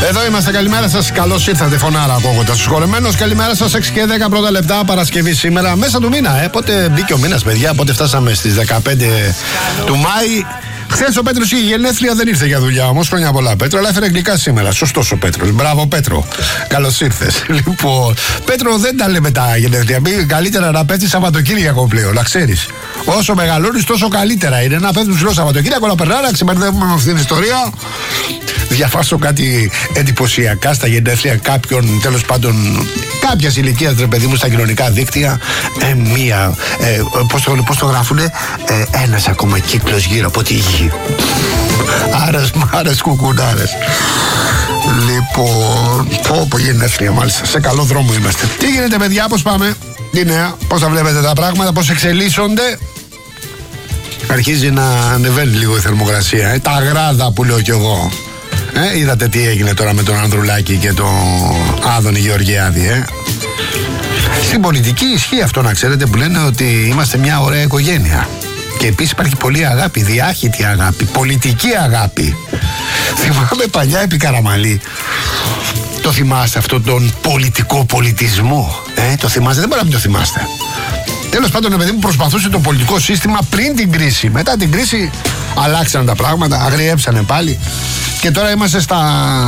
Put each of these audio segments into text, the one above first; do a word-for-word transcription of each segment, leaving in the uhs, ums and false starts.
Εδώ είμαστε, καλημέρα σας. Καλώς ήρθατε, φωνάρα ακούγοντας τους χορεμένους. Καλημέρα σας, έξι και δέκα πρώτα λεπτά, Παρασκευή σήμερα, μέσα του μήνα. Ε. Πότε μπήκε ο μήνας, παιδιά, πότε φτάσαμε στις δεκαπέντε του Μάη. Χθες ο Πέτρος είχε γενέθλια, δεν ήρθε για δουλειά όμως. Χρόνια πολλά, Πέτρο, αλλά έφερε γλυκά σήμερα. Σωστός ο Πέτρος. Μπράβο, Πέτρο. Καλώς ήρθες. Λοιπόν, Πέτρο, δεν τα λέμε τα γενέθλια. Καλύτερα να πέφτει Σαββατοκύριακο πλέον, να ξέρεις. Όσο μεγαλώνεις, τόσο καλύτερα είναι να πέφτει ψηλό Σαββατοκύριακο, να περνάει, να ξεμπερδεύουμε με αυτήν την ιστορία. Διαφάσω κάτι εντυπωσιακά στα γενέθλια κάποιον, τέλος πάντων, κάποια ηλικία, ρε παιδί μου, στα κοινωνικά δίκτυα. Ε, μία, ε, πώς το, πώς το γράφουνε, ε, ένας ακόμα κύκλος γύρω από τη γη. Άρες μάρες κουκουνάρες. Λοιπόν, πω πω γενέθλια, μάλιστα, σε καλό δρόμο είμαστε. Τι γίνεται, παιδιά, πώς πάμε, τι νέα, πώς τα βλέπετε τα πράγματα, πώς εξελίσσονται. Αρχίζει να ανεβαίνει λίγο η θερμοκρασία, ε, τα γράδα που λέω κι εγώ. Ε, είδατε τι έγινε τώρα με τον Ανδρουλάκη και τον Άδωνη Γεωργιάδη, ε. Στην πολιτική ισχύει αυτό, να ξέρετε, που λένε ότι είμαστε μια ωραία οικογένεια. Και επίσης υπάρχει πολλή αγάπη, διάχυτη αγάπη, πολιτική αγάπη. Θυμάμαι παλιά επί Καραμαλή. Το θυμάστε αυτό τον πολιτικό πολιτισμό, ε, το θυμάστε, δεν μπορεί να μην το θυμάστε. Τέλος πάντων, παιδί μου, προσπαθούσε το πολιτικό σύστημα πριν την κρίση. Μετά την κρίση αλλάξαν τα πράγματα, αγριέψανε πάλι. Και τώρα είμαστε στα,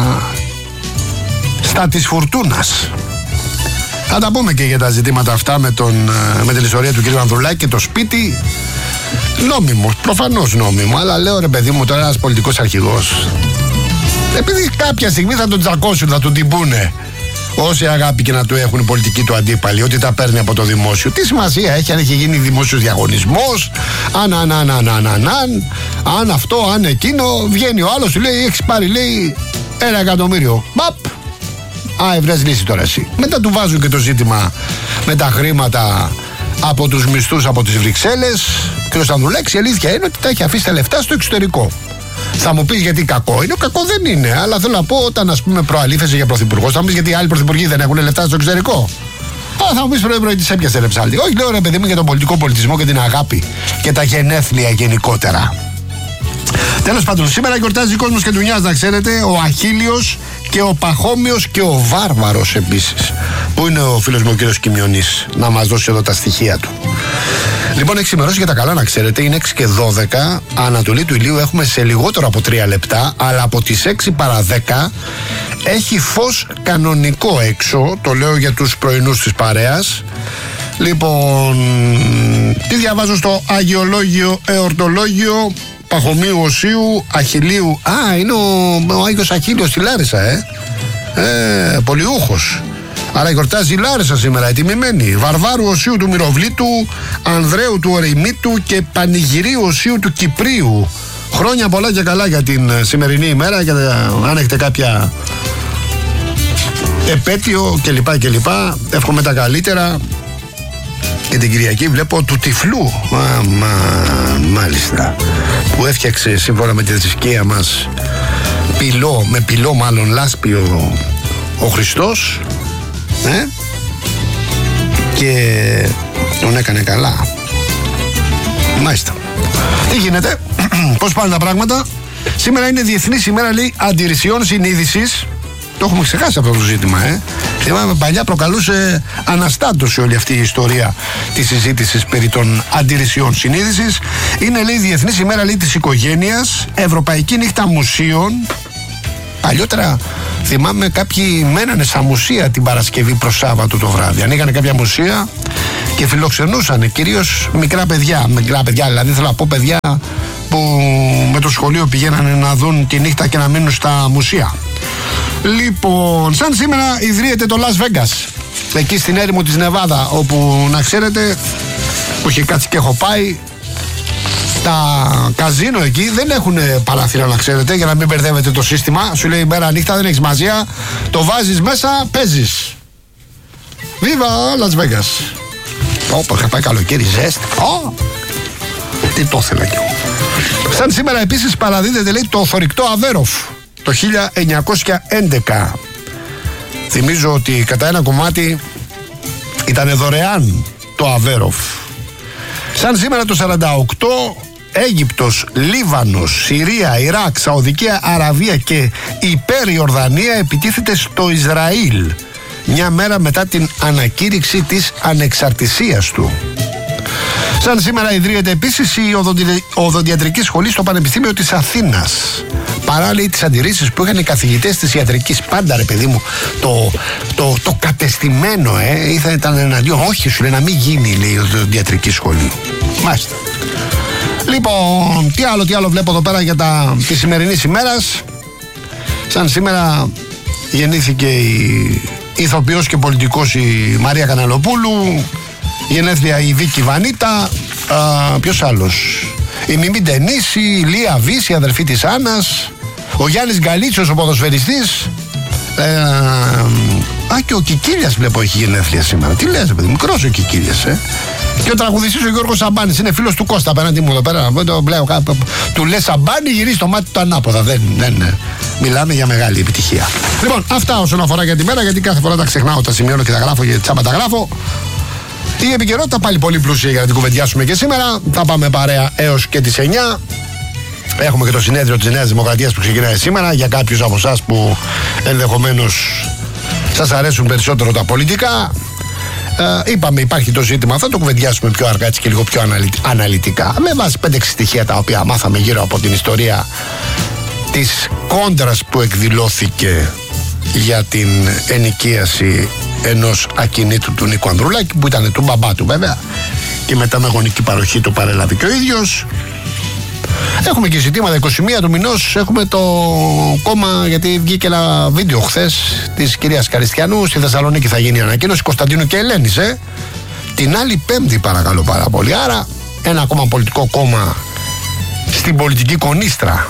στα της φουρτούνας. Θα τα πούμε και για τα ζητήματα αυτά με, τον, με την ιστορία του κ. Ανδρουλάκη και το σπίτι. Νόμιμο, προφανώς νόμιμο, αλλά λέω, ρε παιδί μου, τώρα ένας πολιτικός αρχηγός, επειδή κάποια στιγμή θα τον τσακώσουν, θα τον τυμπούνε. Όση αγάπη και να του έχουν οι πολιτικοί του αντίπαλοι, ότι τα παίρνει από το δημόσιο. Τι σημασία έχει αν έχει γίνει δημόσιος διαγωνισμός, αν, αν, αν, αν, αν, αν, αν, αν αυτό, αν εκείνο. Βγαίνει ο άλλος, σου λέει, έχεις πάρει, λέει, ένα εκατομμύριο. Μπαπ! Α, ευρές λύση τώρα εσύ. Μετά του βάζουν και το ζήτημα με τα χρήματα από τους μισθούς από τις Βρυξέλλες. Και ο Ανδρουλάκης, η αλήθεια είναι ότι τα έχει αφήσει τα λεφτά στο εξωτερικό. Θα μου πεις γιατί κακό είναι, κακό δεν είναι. Αλλά θέλω να πω, όταν ας πούμε προαλήφεσαι για πρωθυπουργό, θα μου πεις γιατί οι άλλοι πρωθυπουργοί δεν έχουν λεφτά στο εξωτερικό. Α, θα μου πεις πρωί-πρωί τι έπιασε ρε ψάλτη. Όχι, λέω ρε παιδί μου, για τον πολιτικό πολιτισμό και την αγάπη και τα γενέθλια γενικότερα. Τέλος πάντων, σήμερα γιορτάζει ο κόσμος και ντουνιάς, να ξέρετε, ο Αχίλιος και ο Παχώμιος και ο Βάρβαρος επίσης. Πού είναι ο φίλος μου ο κύριος Κιμιονής, να μας δώσει εδώ τα στοιχεία του. Λοιπόν, έχει ξημερώσει για τα καλά, να ξέρετε, είναι έξι και δώδεκα. Ανατολή του ηλίου έχουμε σε λιγότερο από τρία λεπτά, αλλά από τις έξι παρά δέκα έχει φως κανονικό έξω. Το λέω για τους πρωινούς της παρέας. Λοιπόν, τι διαβάζω στο Αγιολόγιο Εορτολόγιο Παχωμίου Οσίου Αχιλίου. Α, είναι ο, ο Άγιος Αχίλιος στη Λάρισα, ε. Ε, πολιούχος. Άρα γιορτάζει η Λάρισα σήμερα, ετοιμημένη. Βαρβάρου Οσίου του Μυροβλήτου, Ανδρέου του Ορεϊμίτου και Πανηγυρίου Οσίου του Κυπρίου. Χρόνια πολλά και καλά για την σημερινή ημέρα. Και αν έχετε κάποια επέτειο κλπ. κλπ. Εύχομαι τα καλύτερα. Και την Κυριακή βλέπω του Τυφλού. Μα, μα, μάλιστα. Που έφτιαξε σύμφωνα με τη θρησκεία μας πυλό, με πυλό μάλλον λάσπιο ο Χριστός. Ε? Και τον έκανε καλά. Μάλιστα. Τι γίνεται, πώς πάνε τα πράγματα. Σήμερα είναι Διεθνής ημέρα, λέει, αντιρρησιών συνείδησης. Το έχουμε ξεχάσει αυτό το ζήτημα, ε. Θυμάμαι παλιά προκαλούσε αναστάτωση όλη αυτή η ιστορία της συζήτησης περί των αντιρρησιών συνείδησης. Είναι, λέει, Διεθνής ημέρα, λέει, της οικογένειας, Ευρωπαϊκή νύχτα μουσείων. Παλιότερα θυμάμαι κάποιοι μένανε στα μουσεία την Παρασκευή προς Σάββατο το βράδυ. Ανοίγανε κάποια μουσεία και φιλοξενούσαν κυρίως μικρά παιδιά. Μικρά παιδιά, δηλαδή θέλω να πω παιδιά που με το σχολείο πηγαίνανε να δουν τη νύχτα και να μείνουν στα μουσεία. Λοιπόν, σαν σήμερα ιδρύεται το Las Vegas, εκεί στην έρημο της Νεβάδα, όπου να ξέρετε, που είχε κάτσει και έχω πάει, τα καζίνο εκεί δεν έχουν παράθυρα, να ξέρετε, για να μην μπερδεύετε το σύστημα. Σου λέει μέρα νύχτα, δεν έχεις μαζία, το βάζεις μέσα, παίζεις. Viva Las Vegas. Ωπα, είχα πάει καλοκαίρι, ζέστη. Oh, τι το ήθελα κι εγώ. Σαν σήμερα επίσης παραδίδεται, λέει, το θωρηκτό Αβέροφ το χίλια εννιακόσια έντεκα. Θυμίζω ότι κατά ένα κομμάτι ήταν δωρεάν το Αβέροφ. Σαν σήμερα το σαράντα οκτώ, Αίγυπτος, Λίβανος, Συρία, Ιράκ, Σαουδική Αραβία και υπέρ Ιορδανία επιτίθεται στο Ισραήλ μια μέρα μετά την ανακήρυξη της ανεξαρτησίας του. Σαν σήμερα ιδρύεται επίσης η οδοντιατρική σχολή στο Πανεπιστήμιο της Αθήνας. Παράλληλα τις αντιρρήσεις που είχαν οι καθηγητές της ιατρικής. Πάντα ρε παιδί μου, το, το, το κατεστημένο ε, ήθελε, ήταν εναντίον. Όχι, σου λέει να μην γίνει, λέει, η οδοντιατρική σχολή. Μάλιστα. Λοιπόν, τι άλλο, τι άλλο βλέπω εδώ πέρα για τα, τη σημερινή ημέρας. Σαν σήμερα γεννήθηκε η ηθοποιός και πολιτικός η Μαρία Κανελοπούλου. Γενέθλια η Βίκη Βανίτα. Α, ποιος άλλος? Η Μιμή Ντενίση, η Λία Βύση, η αδερφή της Άννας. Ο Γιάννης Γκαλίτσιος, ο ποδοσφαιριστής. Ε, α, και ο Κικίλιας βλέπω έχει γενέθλια σήμερα. Τι λες, παιδί, μικρός ο Κικίλιας, ε. Και ο τραγουδιστής ο Γιώργος Σαμπάνης είναι φίλος του Κώστα απέναντι μου εδώ πέρα. Το μπλέω, του λέει Σαμπάνη, γυρίζει το μάτι του ανάποδα. Δεν, δεν, μιλάμε για μεγάλη επιτυχία. Λοιπόν, αυτά όσον αφορά για τη μέρα, γιατί κάθε φορά τα ξεχνάω, τα σημειώνω και τα γράφω και τσάμπα τα γράφω. Η επικαιρότητα πάλι πολύ πλούσια για να την κουβεντιάσουμε και σήμερα. Θα πάμε παρέα έως και τις εννιά. Έχουμε και το συνέδριο της Νέας Δημοκρατίας που ξεκινάει σήμερα. Για κάποιους από εσάς που ενδεχομένως σας αρέσουν περισσότερο τα πολιτικά. Ε, είπαμε υπάρχει το ζήτημα, θα το κουβεντιάσουμε πιο αργά έτσι και λίγο πιο αναλυτικά. Με βάση πέντε στοιχεία τα οποία μάθαμε γύρω από την ιστορία της κόντρας που εκδηλώθηκε για την ενοικίαση ενός ακινήτου του Νίκου Ανδρουλάκη, που ήταν του μπαμπά του βέβαια, και μετά με γονική παροχή το παρέλαβε και ο ίδιος. Έχουμε και ζητήματα είκοσι μία του μηνός. Έχουμε το κόμμα, γιατί βγήκε ένα βίντεο χθες της κυρίας Καριστιανού. Στη Θεσσαλονίκη θα γίνει η ανακοίνωση Κωνσταντίνου και Ελένης, ε. Την άλλη Πέμπτη, παρακαλώ πάρα πολύ. Άρα ένα ακόμα πολιτικό κόμμα στην πολιτική κονίστρα.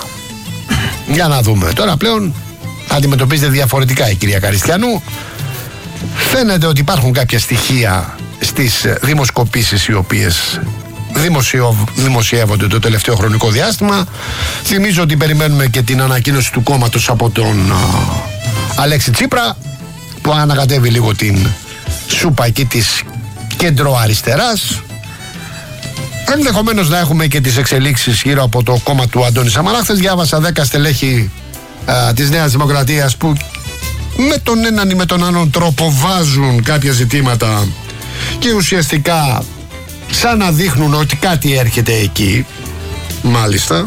Για να δούμε. Τώρα πλέον αντιμετωπίζεται διαφορετικά η κυρία Καριστιανού. Φαίνεται ότι υπάρχουν κάποια στοιχεία στις δημοσκοπήσεις οι οποίες δημοσιεύονται το τελευταίο χρονικό διάστημα. Θυμίζω ότι περιμένουμε και την ανακοίνωση του κόμματος από τον α, Αλέξη Τσίπρα, που ανακατεύει λίγο την σούπα εκεί της κέντρο-αριστεράς. Ενδεχομένως να έχουμε και τις εξελίξεις γύρω από το κόμμα του Αντώνη Σαμαρά. Χθες διάβασα δέκα στελέχη α, της Νέας Δημοκρατίας που με τον έναν ή με τον άλλον τρόπο βάζουν κάποια ζητήματα και ουσιαστικά σαν να δείχνουν ότι κάτι έρχεται εκεί. Μάλιστα.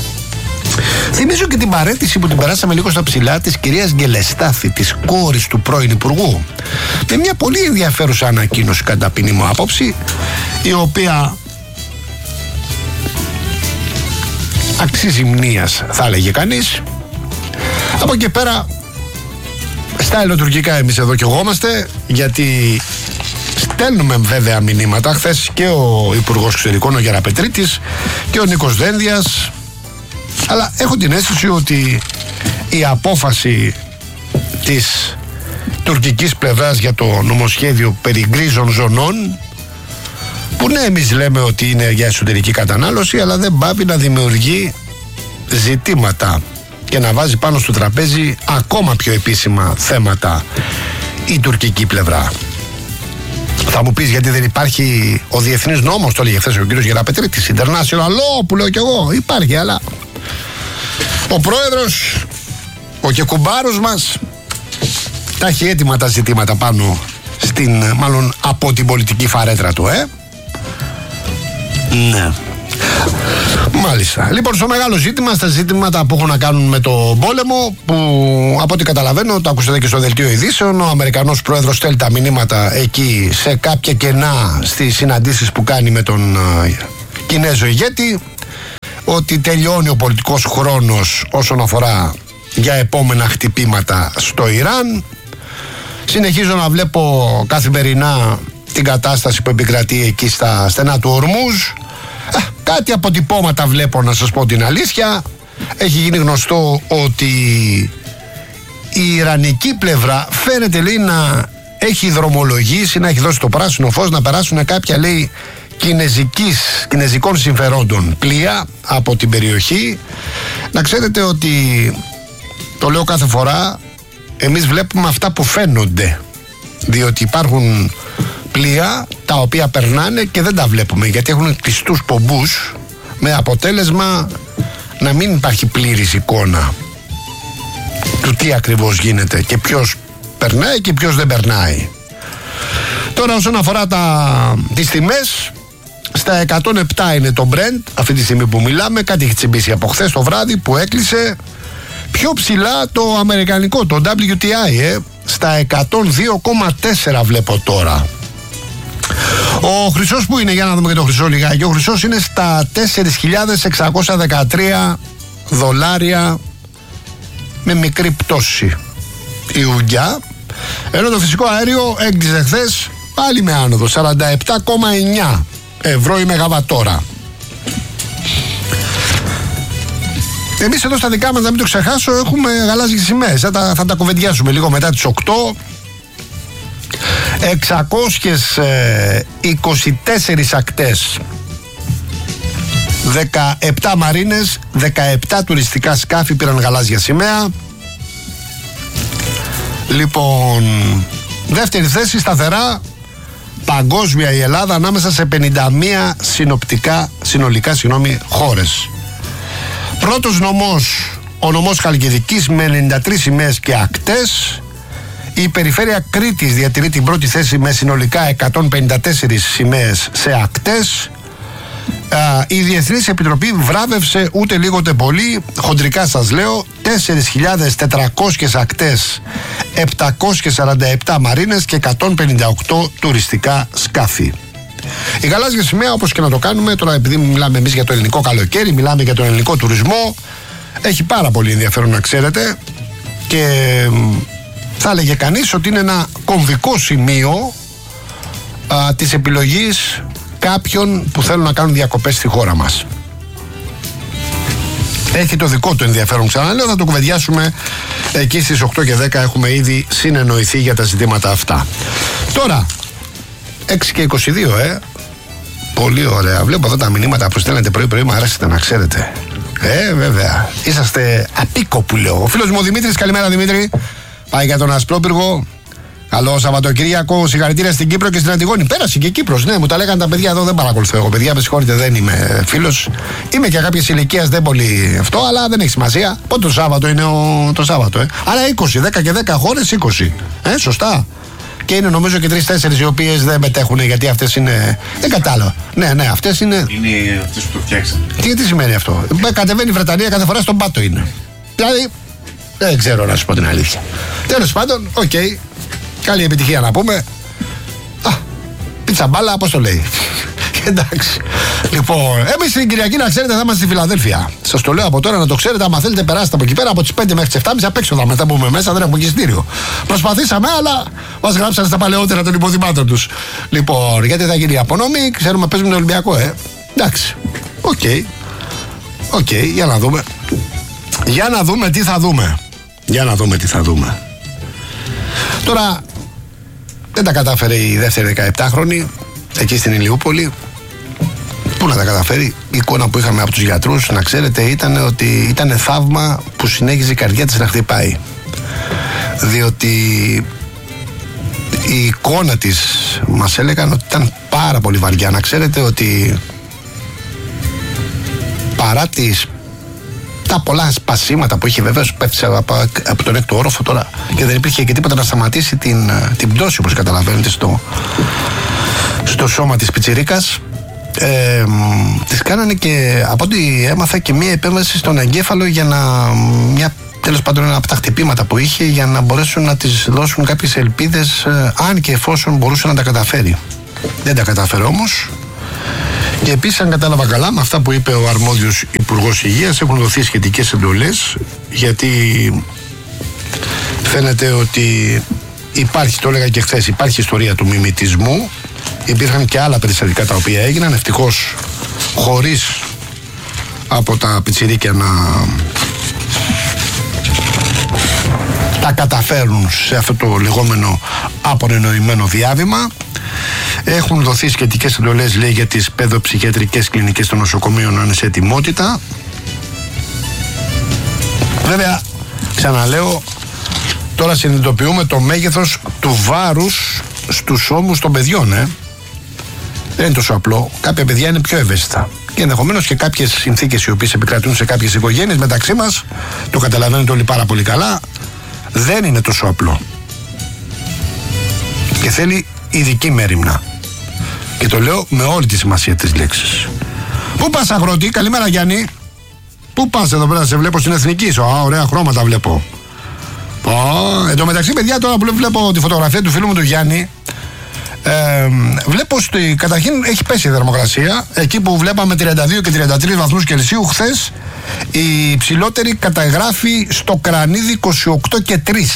Θυμίζω και την παρέτηση που την περάσαμε λίγο στα ψηλά της κυρίας Γκελεστάθη, της κόρης του πρώην Υπουργού, με μια πολύ ενδιαφέρουσα ανακοίνωση κατά ταπεινή μου άποψη, η οποία αξίζει μνήας, θα έλεγε κανείς. Από εκεί πέρα στα ελληνοτουρκικά εμείς εδώ κι εγώ είμαστε, γιατί στέλνουμε βέβαια μηνύματα. Χθες και ο Υπουργός Εξωτερικών, ο Γεραπετρίτης, και ο Νίκος Δένδιας. Αλλά έχω την αίσθηση ότι η απόφαση της τουρκικής πλευράς για το νομοσχέδιο περί γκρίζων ζωνών, που ναι, εμείς λέμε ότι είναι για εσωτερική κατανάλωση, αλλά δεν πάβει να δημιουργεί ζητήματα και να βάζει πάνω στο τραπέζι ακόμα πιο επίσημα θέματα η τουρκική πλευρά. Θα μου πεις γιατί δεν υπάρχει ο διεθνής νόμος, το έλεγε χθες ο κύριος Γεραπετρίτης, international law που λέω κι εγώ, υπάρχει, αλλά ο πρόεδρος, ο και κουμπάρος μας, τα έχει έτοιμα τα ζητήματα πάνω στην, μάλλον από την πολιτική φαρέτρα του, ε. Ναι. Μάλιστα. Λοιπόν, στο μεγάλο ζήτημα, στα ζήτηματα που έχουν να κάνουν με το πόλεμο, που από ό,τι καταλαβαίνω, το ακούσατε και στο δελτίο ειδήσεων, ο Αμερικανός πρόεδρος στέλνει τα μηνύματα εκεί σε κάποια κενά στις συναντήσεις που κάνει με τον uh, Κινέζο ηγέτη, ότι τελειώνει ο πολιτικός χρόνος όσον αφορά για επόμενα χτυπήματα στο Ιράν. Συνεχίζω να βλέπω καθημερινά την κατάσταση που επικρατεί εκεί στα στενά του Ορμούζ. Κάτι αποτυπώματα βλέπω, να σας πω την αλήθεια. Έχει γίνει γνωστό ότι η ιρανική πλευρά φαίνεται, λέει, να έχει δρομολογήσει, να έχει δώσει το πράσινο φως να περάσουν κάποια, λέει, κινεζικής, κινεζικών συμφερόντων πλοία από την περιοχή. Να ξέρετε ότι, το λέω κάθε φορά, εμείς βλέπουμε αυτά που φαίνονται, διότι υπάρχουν πλοία τα οποία περνάνε και δεν τα βλέπουμε, γιατί έχουν κλειστούς πομπούς, με αποτέλεσμα να μην υπάρχει πλήρης εικόνα. του τι ακριβώς γίνεται και ποιος περνάει και ποιος δεν περνάει. Τώρα όσον αφορά τα, τις τιμές, στα εκατόν επτά είναι το Brent αυτή τη στιγμή που μιλάμε. Κάτι έχει τσιμπήσει από χθες το βράδυ που έκλεισε. Πιο ψηλά το αμερικανικό, το ντάμπλιου τι άι, ε, στα εκατόν δύο κόμμα τέσσερα βλέπω τώρα. Ο χρυσός που είναι, για να δούμε και το χρυσό λιγάκι. Ο χρυσός είναι στα τέσσερις χιλιάδες εξακόσια δεκατρία δολάρια με μικρή πτώση η ουγγιά. Ενώ το φυσικό αέριο έκλεισε χθες πάλι με άνοδο, σαράντα επτά κόμμα εννιά ευρώ η μεγαβατόρα. Εμείς εδώ στα δικά μας, να μην το ξεχάσω, έχουμε γαλάζιες σημαίες. Θα τα, θα τα κουβεντιάσουμε λίγο μετά τις οκτώ. εξακόσιες είκοσι τέσσερις ακτές, δεκαεπτά μαρίνες, δεκαεπτά τουριστικά σκάφη πήραν γαλάζια σημαία. Λοιπόν, δεύτερη θέση σταθερά παγκόσμια η Ελλάδα ανάμεσα σε πενήντα μία συνοπτικά, συνολικά συγγνώμη, χώρες. Πρώτος νομός, ο νομός Χαλκιδικής με ενενήντα τρεις σημαίες και ακτές. Η περιφέρεια Κρήτης διατηρεί την πρώτη θέση με συνολικά εκατόν πενήντα τέσσερις σημαίες σε ακτές. Α, η Διεθνής Επιτροπή βράβευσε ούτε λίγο ούτε πολύ, χοντρικά σας λέω, τέσσερις χιλιάδες τετρακόσιες ακτές, επτακόσιες σαράντα επτά μαρίνες και εκατόν πενήντα οκτώ τουριστικά σκάφη. Η γαλάζια σημαία, όπως και να το κάνουμε, τώρα επειδή μιλάμε εμείς για το ελληνικό καλοκαίρι, μιλάμε για τον ελληνικό τουρισμό, έχει πάρα πολύ ενδιαφέρον να ξέρετε και θα έλεγε κανείς ότι είναι ένα κομβικό σημείο α, της επιλογής κάποιων που θέλουν να κάνουν διακοπές στη χώρα μας. Έχει το δικό του ενδιαφέρον, ξαναλέω, θα το κουβεντιάσουμε εκεί στις οκτώ και δέκα. Έχουμε ήδη συνεννοηθεί για τα ζητήματα αυτά. Τώρα έξι και είκοσι δύο, ε πολύ ωραία. Βλέπω εδώ τα μηνύματα που στέλνετε πρωί-πρωί, μου αρέσετε να ξέρετε. Ε, βέβαια. Είσαστε απίκο που λέω. Ο φίλος μου ο Δημήτρης, καλημέρα Δημήτρη. Πάει για τον Ασπρόπυργο. Καλό Σαββατοκύριακο. Συγχαρητήρια στην Κύπρο και στην Αντιγόνη. Πέρασε και η Κύπρος. Ναι, μου τα λέγανε τα παιδιά εδώ. Δεν παρακολουθώ εγώ. Παιδιά, με συγχωρείτε, δεν είμαι φίλος. Είμαι και κάποια ηλικία, δεν πολύ αυτό, αλλά δεν έχει σημασία. Πότε το Σάββατο είναι ο... το Σάββατο, ε. Άρα είκοσι, δέκα και δέκα χώρες, είκοσι. Ε, σωστά. Και είναι νομίζω και τρεις-τέσσερις οι οποίες δεν μετέχουν γιατί αυτές είναι. Δεν κατάλαβα. Ναι, ναι, αυτές είναι. Είναι αυτές που το φτιάξαν. Τι, τι σημαίνει αυτό. Κατεβαίνει η Βρετανία κάθε φορά στον πάτο είναι. Δηλαδή. Δεν ξέρω να σου πω την αλήθεια. Τέλος πάντων, οκ. Okay. Καλή επιτυχία να πούμε. Α, πίτσα μπάλα, πώς το λέει. Εντάξει. Λοιπόν, εμείς την Κυριακή να ξέρετε θα είμαστε στη Φιλαδέλφια. Σας το λέω από τώρα να το ξέρετε. Άμα θέλετε, περάστε από εκεί πέρα από τις πέντε μέχρι τις επτά και μισή απ' έξω θα μετά μπούμε μέσα. Δεν έχουμε εισιτήριο. Προσπαθήσαμε, αλλά μας γράψανε στα παλαιότερα των υποδημάτων τους. Λοιπόν, γιατί θα γίνει η απονομή, ξέρουμε παίζουμε τον Ολυμπιακό, ε. Εντάξει. Οκ. Okay. Οκ, okay, για να δούμε. Για να δούμε τι θα δούμε. Για να δούμε τι θα δούμε. Τώρα δεν τα κατάφερε η δεύτερη δεκαεπτάχρονη εκεί στην Ηλιούπολη. Πού να τα καταφέρει. Η εικόνα που είχαμε από τους γιατρούς, να ξέρετε, ήταν ότι ήταν θαύμα που συνέχιζε η καρδιά της να χτυπάει. Διότι η εικόνα της μας έλεγαν ότι ήταν πάρα πολύ βαριά. Να ξέρετε ότι παρά τις τα πολλά σπασίματα που είχε, βεβαίως πέφτει από, από τον έκτο όροφο τώρα και δεν υπήρχε και τίποτα να σταματήσει την, την πτώση, όπως καταλαβαίνετε, στο, στο σώμα της πιτσιρίκας. Ε, της κάνανε και από ό,τι έμαθα και μία επέμβαση στον εγκέφαλο για να, μια, τέλος πάντων ένα από τα χτυπήματα που είχε, για να μπορέσουν να της δώσουν κάποιες ελπίδες, ε, αν και εφόσον μπορούσε να τα καταφέρει. Δεν τα κατάφερε όμως. Και επίσης, αν κατάλαβα καλά, με αυτά που είπε ο αρμόδιος Υπουργός Υγείας, έχουν δοθεί σχετικές εντολές, γιατί φαίνεται ότι υπάρχει, το έλεγα και χθες, υπάρχει ιστορία του μιμητισμού. Υπήρχαν και άλλα περιστατικά τα οποία έγιναν, ευτυχώς χωρίς από τα πιτσιρίκια να τα καταφέρουν σε αυτό το λεγόμενο απονενοημένο διάβημα. Έχουν δοθεί σχετικές εντολές, λέει, για τις παιδοψυχιατρικές κλινικές των νοσοκομείων να είναι σε ετοιμότητα. Βέβαια, ξαναλέω, τώρα συνειδητοποιούμε το μέγεθος του βάρους στους ώμους των παιδιών, ε. Δεν είναι τόσο απλό. Κάποια παιδιά είναι πιο ευαίσθητα. Και ενδεχομένως και κάποιες συνθήκες οι οποίες επικρατούν σε κάποιες οικογένειες μεταξύ μας, το καταλαβαίνετε όλοι πάρα πολύ καλά, δεν είναι τόσο απλό. Και θέλει ειδική μέριμνα. Και το λέω με όλη τη σημασία της λέξης. Πού πας αγρότη, καλημέρα Γιάννη. Πού πας εδώ πέρα, σε βλέπω στην Εθνική. Α, ωραία χρώματα βλέπω. Α, εν τω μεταξύ, παιδιά, τώρα που βλέπω τη φωτογραφία του φίλου μου του Γιάννη, ε, βλέπω ότι καταρχήν έχει πέσει η θερμοκρασία. Εκεί που βλέπαμε τριάντα δύο και τριάντα τρεις βαθμούς Κελσίου, χθες η ψηλότερη καταγράφει στο Κρανίδι είκοσι οκτώ και τρία.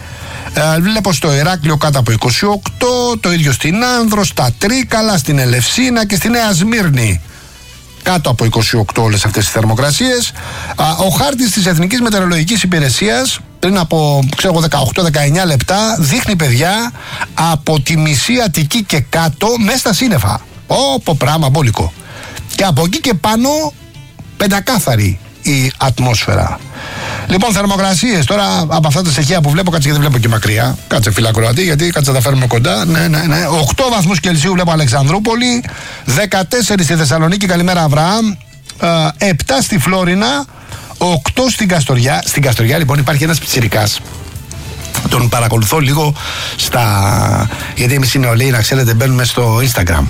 Ε, βλέπω στο Ηράκλειο κάτω από είκοσι οκτώ, το ίδιο στην Άνδρο, στα Τρίκαλα, στην Ελευσίνα και στη Νέα Σμύρνη. Κάτω από είκοσι οκτώ όλες αυτές τις θερμοκρασίες. Α, ο χάρτης της Εθνικής Μετεωρολογικής Υπηρεσίας πριν από ξέρω, δεκαοκτώ με δεκαεννιά λεπτά δείχνει, παιδιά, από τη μισή Αττική και κάτω μέσα στα σύννεφα. Όπο πράγμα μπόλικο. Και από εκεί και πάνω πεντακάθαρη η ατμόσφαιρα. Λοιπόν, θερμοκρασίες τώρα από αυτά τα στοιχεία που βλέπω, κάτσε και δεν βλέπω και μακριά. Κάτσε φίλα Κροατή, γιατί κάτσε να τα φέρουμε κοντά. Ναι, ναι, ναι. οκτώ βαθμούς Κελσίου βλέπω Αλεξανδρούπολη, δεκατέσσερα στη Θεσσαλονίκη, καλημέρα Αβραάμ, επτά στη Φλόρινα, οκτώ στην Καστοριά. Στην Καστοριά λοιπόν υπάρχει ένας πιτσιρικάς. Τον παρακολουθώ λίγο στα. Γιατί εμείς οι νεολαίοι, να ξέρετε, μπαίνουμε στο Instagram.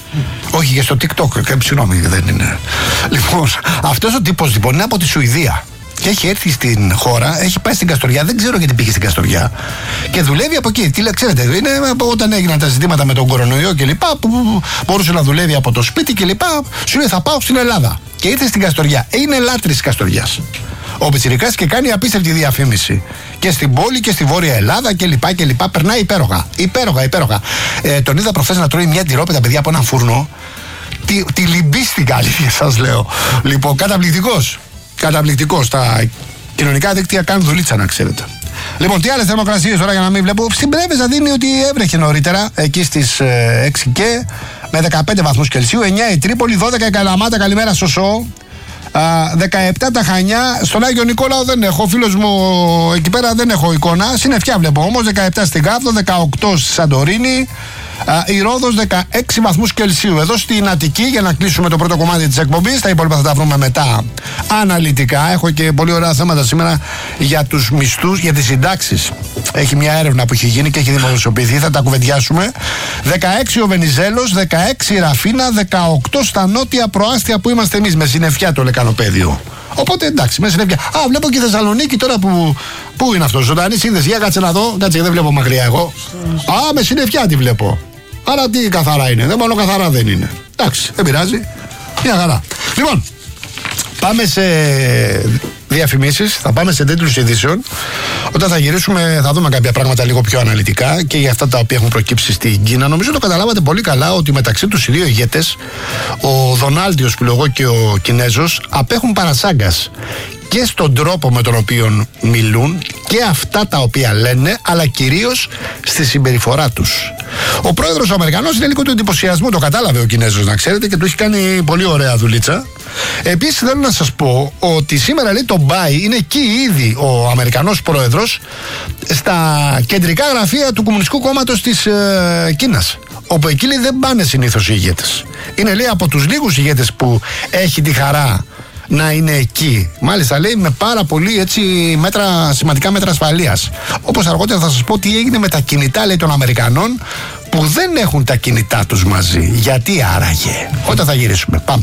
Όχι και στο TikTok, και συγγνώμη, δεν είναι. Λοιπόν, αυτός ο τύπος λοιπόν είναι από τη Σουηδία. Και έχει έρθει στην χώρα, έχει πάει στην Καστοριά, δεν ξέρω γιατί πήγε στην Καστοριά. Και δουλεύει από εκεί. Τι λέει, ξέρετε, είναι όταν έγιναν τα ζητήματα με τον κορονοϊό και λοιπά, που μπορούσε να δουλεύει από το σπίτι και λοιπά, σου λέει θα πάω στην Ελλάδα. Και ήρθε στην Καστοριά. Είναι λάτρης της Καστοριάς ο πιτσιρικάς και κάνει απίστευτη διαφήμιση. Και στην πόλη και στη Βόρεια Ελλάδα και λοιπά και λοιπά. Περνάει υπέροχα. Υπέροχα, υπέροχα. Ε, τον είδα προχθές να τρώει μια τυρόπιτα, παιδιά, από έναν φούρνο. Τη, τη λυμπίστηκα, αλήθεια σας λέω. Λοιπόν, καταπληκτικός. Καταπληκτικός. Τα κοινωνικά δίκτυα κάνουν δουλίτσα, να ξέρετε. Λοιπόν, τι άλλες θερμοκρασίες τώρα για να μην βλέπω. Στην Πρέβεζα δίνει ότι έβρεχε νωρίτερα, εκεί στις ε, έξι και με δεκαπέντε βαθμούς Κελσίου, εννιά η Τρίπολη, δώδεκα η Καλαμάτα, καλημέρα Σωσό. δεκαεπτά τα Χανιά, στον Άγιο Νικόλαο δεν έχω, φίλος μου εκεί πέρα δεν έχω εικόνα, συννεφιά βλέπω όμως, δεκαεπτά στην Κάβδο, δεκαοκτώ στη Σαντορίνη, η Ρόδος δεκαέξι βαθμούς Κελσίου. Εδώ στην Αττική, για να κλείσουμε το πρώτο κομμάτι της εκπομπής, τα υπόλοιπα θα τα βρούμε μετά αναλυτικά. Έχω και πολύ ωραία θέματα σήμερα για τους μισθούς, για τις συντάξεις. Έχει μια έρευνα που έχει γίνει και έχει δημοσιοποιηθεί, θα τα κουβεντιάσουμε. δεκαέξι ο Βενιζέλος, δεκαέξι η Ραφίνα, δεκαοκτώ στα νότια προάστια που είμαστε εμείς, με συννεφιά το λεκανοπέδιο. Οπότε εντάξει, με συννεφιά. Α, βλέπω και η Θεσσαλονίκη τώρα που. Πού είναι αυτό, ζωντανή σύνδεση? Για κάτσε να δω, κάτσε, δεν βλέπω μακριά εγώ. Α, με συννεφιά τη βλέπω. Άρα τι καθαρά είναι, δεν μόνο καθαρά δεν είναι. Εντάξει, δεν πειράζει. Μια χαρά. Λοιπόν, πάμε σε διαφημίσεις, θα πάμε σε τίτλους ειδήσεων. Όταν θα γυρίσουμε θα δούμε κάποια πράγματα λίγο πιο αναλυτικά και για αυτά τα οποία έχουν προκύψει στην Κίνα. Νομίζω το καταλάβατε πολύ καλά ότι μεταξύ τους οι δύο ηγέτες, ο Δονάλντιος που λέγω και ο Κινέζος, απέχουν παρασάγκας και στον τρόπο με τον οποίο μιλούν και αυτά τα οποία λένε, αλλά κυρίως στη συμπεριφορά τους. Ο πρόεδρος ο Αμερικανός είναι λίγο του εντυπωσιασμού, το κατάλαβε ο Κινέζος, να ξέρετε, και του έχει κάνει πολύ ωραία δουλίτσα. Επίσης θέλω να σας πω ότι σήμερα, λέει, το Μπάι είναι εκεί ήδη ο Αμερικανός πρόεδρος στα κεντρικά γραφεία του Κομμουνιστικού Κόμματος της ε, Κίνας, όπου εκεί, λέει, δεν πάνε συνήθως οι ηγέτες. Είναι, λέει, από τους λίγους ηγέτες που έχει τη χαρά να είναι εκεί. Μάλιστα, λέει, με πάρα πολύ έτσι μέτρα, σημαντικά μέτρα ασφαλείας. Όπως αργότερα θα σας πω τι έγινε με τα κινητά, λέει, των Αμερικανών που δεν έχουν τα κινητά τους μαζί. Γιατί άραγε? Όταν θα γυρίσουμε. Πάμε.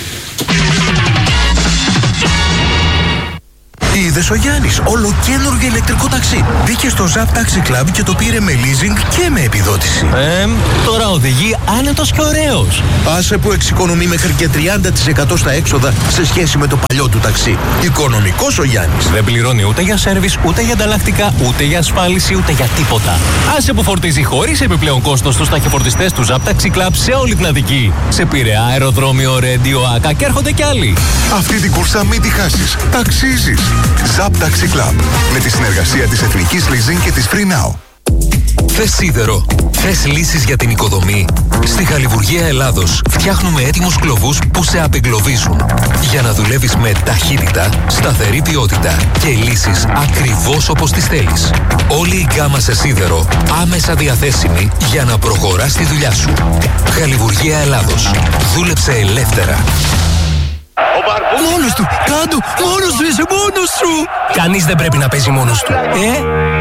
Είδες ο Γιάννης, ολοκαίνουργιο ηλεκτρικό ταξί. Μπήκε στο Zap Taxi Club και το πήρε με leasing και με επιδότηση. Ε, τώρα οδηγεί άνετος και ωραίος. Άσε που εξοικονομεί μέχρι και τριάντα τοις εκατό στα έξοδα σε σχέση με το παλιό του ταξί. Οικονομικός ο Γιάννης. Δεν πληρώνει ούτε για σέρβις, ούτε για ανταλλακτικά, ούτε για ασφάλιση, ούτε για τίποτα. Άσε που φορτίζει χωρίς επιπλέον κόστος στους ταχυφορτιστές του Zap Taxi Club σε όλη την Αττική. Σε Πειραιά, αεροδρόμιο, Ρέντιο, Άκα και έρχονται κι άλλοι. Αυτή την κούρσα μην τη χάσεις. Ταξίζεις. Zap Taxi Club, με τη συνεργασία της Εθνικής Leasing και της Free Now. Θες σίδερο? Θες λύσεις για την οικοδομή? Στη Χαλιβουργία Ελλάδος φτιάχνουμε έτοιμους κλωβούς που σε απεγκλωβίζουν για να δουλεύεις με ταχύτητα, σταθερή ποιότητα και λύσεις ακριβώς όπως τις θέλεις. Όλη η γκάμα σε σίδερο άμεσα διαθέσιμη για να προχωράς τη δουλειά σου. Χαλιβουργία Ελλάδος. Δούλεψε ελεύθερα. Ο Μπαρμπού Μόνος του! Κάντο! Μόνος του! Είσαι μόνος σου! Κανείς δεν πρέπει να παίζει μόνος του. Ε!